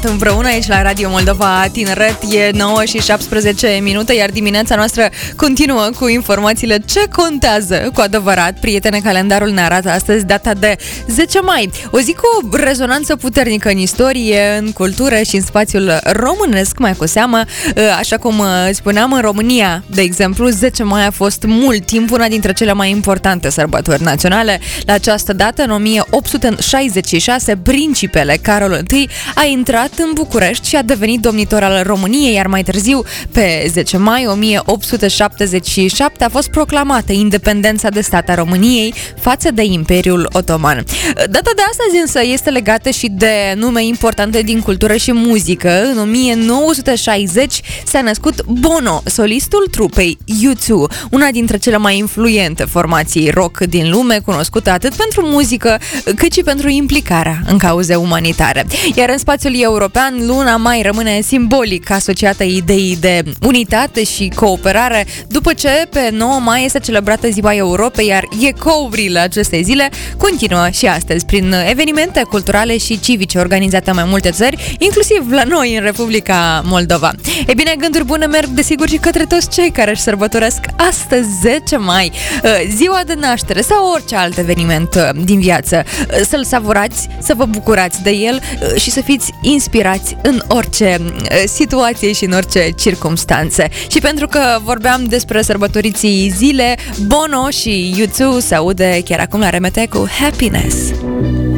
Împreună aici la Radio Moldova Tineret, e 9 și 17 minute, iar dimineața noastră continuă cu informațiile ce contează cu adevărat. Prietene, calendarul ne arată astăzi data de 10 mai, o zi cu rezonanță puternică în istorie, în cultură și în spațiul românesc, mai cu seamă. Așa cum spuneam, în România, de exemplu, 10 mai a fost mult timp una dintre cele mai importante sărbători naționale. La această dată, în 1866, principele Carol I a intrat în București și a devenit domnitor al României, iar mai târziu, pe 10 mai 1877, a fost proclamată independența de stat a României față de Imperiul Otoman. Data de astăzi însă este legată și de nume importante din cultură și muzică. În 1960 s-a născut Bono, solistul trupei U2, una dintre cele mai influente formații rock din lume, cunoscută atât pentru muzică cât și pentru implicarea în cauze umanitare. Iar în spațiul european, luna mai rămâne simbolic asociată ideii de unitate și cooperare, după ce pe 9 mai este celebrată Ziua Europei, iar ecourile acestei zile continuă și astăzi prin evenimente culturale și civice organizate în mai multe țări, inclusiv la noi în Republica Moldova. E bine, gânduri bune merg desigur și către toți cei care își sărbătoresc astăzi 10 mai, ziua de naștere sau orice alt eveniment din viață. Să-l savurați, să vă bucurați de el și să fiți inspirați în orice situație și în orice circumstanțe. Și pentru că vorbeam despre sărbătoriții zile, Bono și U2 se aude chiar acum la RMT cu Happiness.